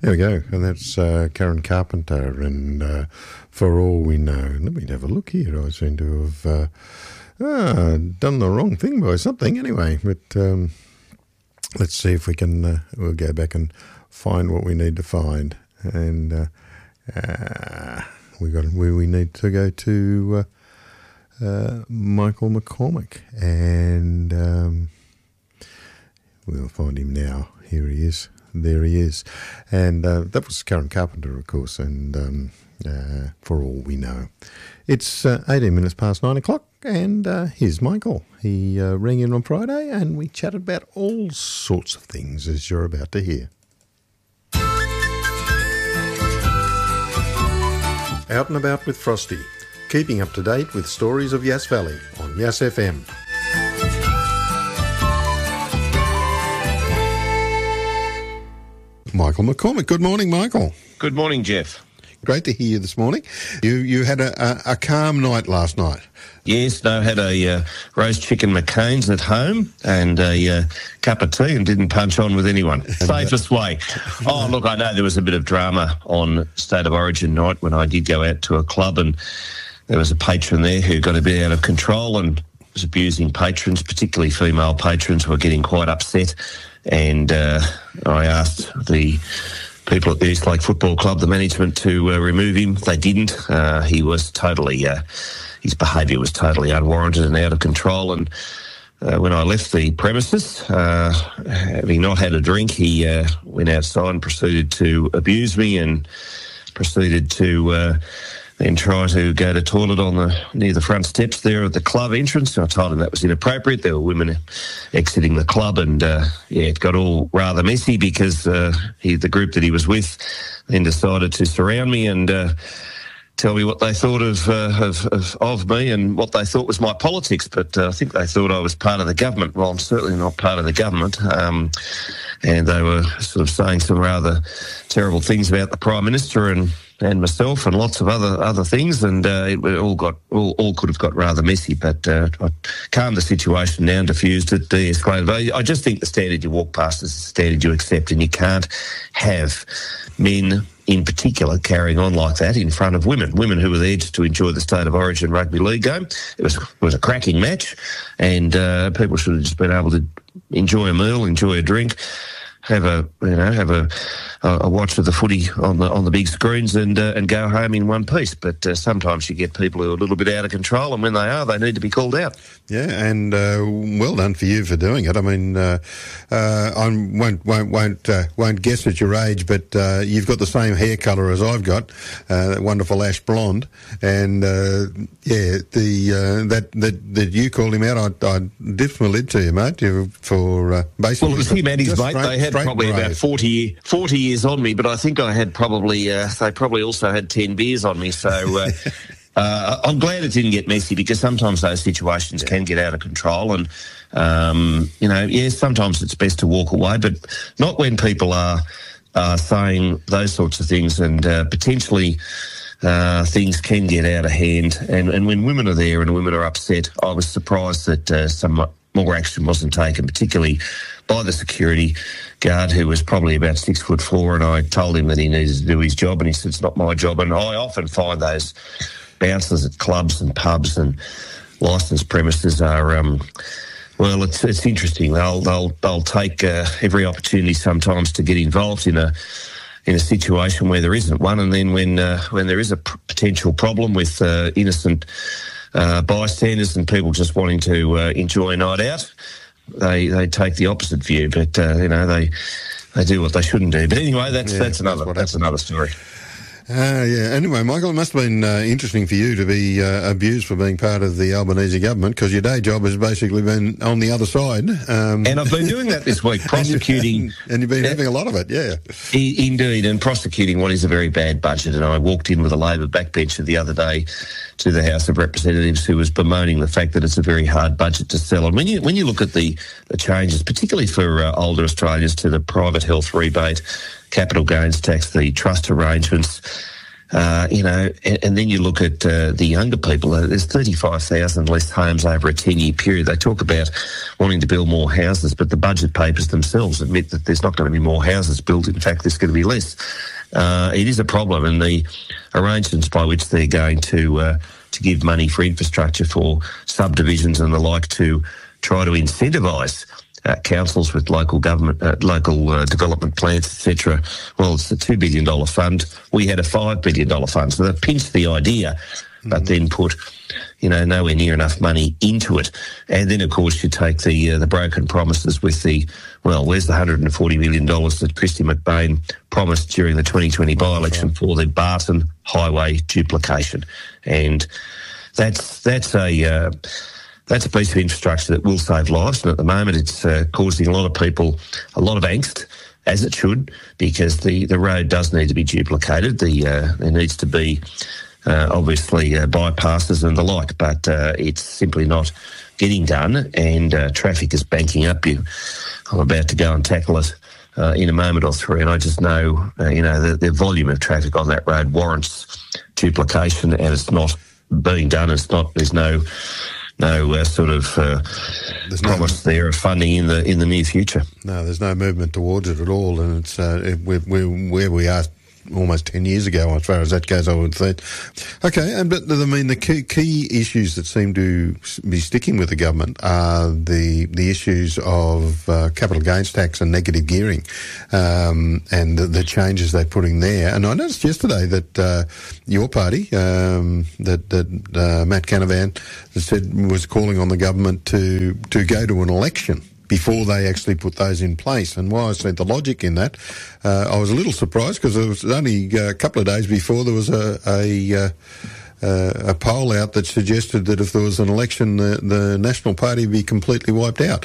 There we go, and that's Karen Carpenter, and For All We Know. Let me have a look here. I seem to have done the wrong thing by something anyway, but let's see if we can, we'll go back and find what we need to find. And we need to go to Michael McCormack, and we'll find him now. Here he is. There he is. And that was Karen Carpenter, of course, and For All We Know. It's 18 minutes past 9 o'clock, and here's Michael. He rang in on Friday, and we chatted about all sorts of things, as you're about to hear. Out and About with Frosty, keeping up to date with stories of Yass Valley on Yass FM. Michael McCormack. Good morning, Michael. Good morning, Jeff. Great to hear you this morning. You had a calm night last night. Yes, no, had a roast chicken McCain's at home and a cup of tea and didn't punch on with anyone. Safest way. Oh, look, I know there was a bit of drama on State of Origin night when I did go out to a club, and there was a patron there who got a bit out of control and was abusing patrons, particularly female patrons who were getting quite upset. And I asked the people at the East Lake Football Club, the management, to remove him. They didn't. He was totally, his behaviour was totally unwarranted and out of control. And when I left the premises, having not had a drink, he went outside and proceeded to abuse me and proceeded to then try to go to toilet near the front steps there at the club entrance. I told him that was inappropriate. There were women exiting the club, and it got all rather messy because the group that he was with then decided to surround me and tell me what they thought of me and what they thought was my politics. But I think they thought I was part of the government. Well, I'm certainly not part of the government. And they were sort of saying some rather terrible things about the Prime Minister and myself and lots of other things, and it all could have got rather messy. But I calmed the situation down, diffused it, de-escalated. But I just think the standard you walk past is the standard you accept, and you can't have men in particular carrying on like that in front of women who were there just to enjoy the State of Origin rugby league game. It was a cracking match, and people should have just been able to enjoy a meal, enjoy a drink, have a watch of the footy on the big screens and go home in one piece. But sometimes you get people who are a little bit out of control, and when they are, they need to be called out. Yeah, and well done for you for doing it. I mean, I won't guess at your age, but you've got the same hair colour as I've got, that wonderful ash blonde, and that you called him out. I dipped my lid to you, mate, for basically. Well, it was him and his mate. They had probably about 40 years on me, but I think I had probably they probably also had 10 beers on me. So I'm glad it didn't get messy, because sometimes those situations can get out of control, and sometimes it's best to walk away, but not when people are saying those sorts of things, and potentially things can get out of hand. And when women are there and women are upset, I was surprised that some more action wasn't taken, particularly by the security guard, who was probably about 6'4", and I told him that he needed to do his job, and he said, it's not my job. And I often find those bouncers at clubs and pubs and licensed premises are, it's interesting. They'll take every opportunity sometimes to get involved in a situation where there isn't one, and then when there is a potential problem with innocent bystanders and people just wanting to enjoy a night out, they take the opposite view. But they do what they shouldn't do. But anyway, that's another story. Anyway, Michael, it must have been interesting for you to be abused for being part of the Albanese government, because your day job has basically been on the other side. And I've been doing that this week, prosecuting. And you've been having a lot of it, yeah. Indeed, and prosecuting what is a very bad budget. And I walked in with a Labor backbencher the other day to the House of Representatives, who was bemoaning the fact that it's a very hard budget to sell. And when you look at the changes, particularly for older Australians, to the private health rebate, capital gains tax, the trust arrangements, And then you look at the younger people. There's 35,000 less homes over a 10-year period. They talk about wanting to build more houses, but the budget papers themselves admit that there's not going to be more houses built. In fact, there's going to be less. It is a problem, and the arrangements by which they're going to give money for infrastructure for subdivisions and the like to try to incentivise councils with local government, local development plans, etc. Well, it's a $2 billion fund. We had a $5 billion fund, so they've pinched the idea, but then put, nowhere near enough money into it. And then, of course, you take the broken promises with where's the $140 million that Christy McBain promised during the 2020 by-election for the Barton Highway duplication, and that's a piece of infrastructure that will save lives, and at the moment it's causing a lot of people a lot of angst, as it should, because the road does need to be duplicated. There needs to be obviously bypasses and the like, but it's simply not getting done, and traffic is banking up. I'm about to go and tackle it in a moment or three, and I just know the volume of traffic on that road warrants duplication, and it's not being done. There's no promise there of funding in the near future. No, there's no movement towards it at all, and it's where we are almost 10 years ago, as far as that goes, I would think. Okay, but the key issues that seem to be sticking with the government are the issues of capital gains tax and negative gearing, and the changes they're putting there. And I noticed yesterday that your party, that Matt Canavan said was calling on the government to go to an election before they actually put those in place. And while I see the logic in that, I was a little surprised, because it was only a couple of days before there was a poll out that suggested that if there was an election, the National Party would be completely wiped out.